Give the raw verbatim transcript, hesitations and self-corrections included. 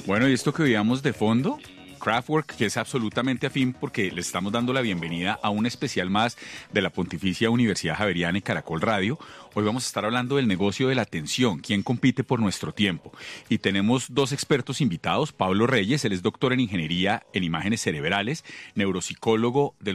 Bueno, y esto que veíamos de fondo, Craftwork, que es absolutamente afín porque le estamos dando la bienvenida a un especial más de la Pontificia Universidad Javeriana y Caracol Radio. Hoy vamos a estar hablando del negocio de la atención, quién compite por nuestro tiempo. Y tenemos dos expertos invitados, Pablo Reyes, él es doctor en Ingeniería en Imágenes Cerebrales, neuropsicólogo de los